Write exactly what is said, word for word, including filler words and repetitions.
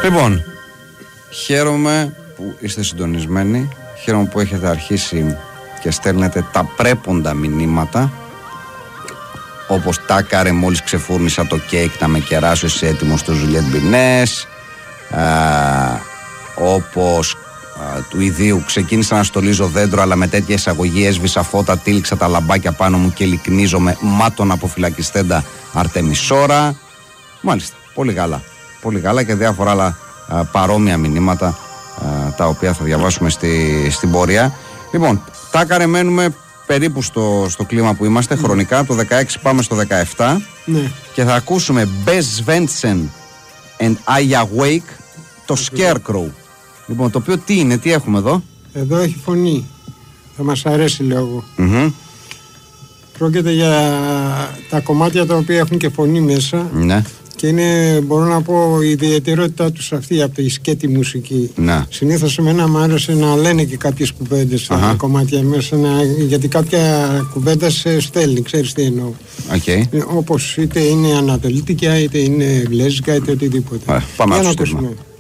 Λοιπόν, χαίρομαι που είστε συντονισμένοι. Χαίρομαι που έχετε αρχίσει και στέλνετε τα πρέποντα μηνύματα. Όπως τάκαρε μόλις ξεφούρνησα το κέικ να με κεράσω, είσαι έτοιμος στο Ζουλιέτ Μπινές. Όπως α, του ιδίου ξεκίνησα να στολίζω δέντρο, αλλά με τέτοια εισαγωγή έσβησα φώτα, τύλιξα τα λαμπάκια πάνω μου και λυκνίζομαι μάτων αποφυλακιστέντα Αρτεμισόρα. Μάλιστα, πολύ καλά. Πολύ καλά και διάφορα άλλα α, παρόμοια μηνύματα α, τα οποία θα διαβάσουμε στη, στην πορεία. Λοιπόν, τάκαρε μένουμε περίπου στο, στο κλίμα που είμαστε, mm. χρονικά. Από το δεκαέξι πάμε στο δεκαεπτά mm. και θα ακούσουμε Bess Svensson and Aya Wake, το Scarecrow. Λοιπόν, το οποίο τι είναι, τι έχουμε εδώ? Εδώ έχει φωνή. Θα μας αρέσει λίγο. Mm-hmm. Πρόκειται για τα κομμάτια τα οποία έχουν και φωνή μέσα. Ναι. Και είναι, μπορώ να πω, η ιδιαιτερότητά τους αυτή από τη σκέτη μουσική. Ναι. Συνήθως εμένα μου άρεσε να λένε και κάποιες κουβέντες στα κομμάτια μέσα, να, γιατί κάποια κουβέντα σε στέλνει, ξέρεις τι εννοώ. Okay. Όπως είτε είναι ανατολίτικα, είτε είναι γλέζικα, είτε οτιδήποτε. Πάμε να το στείλουμε.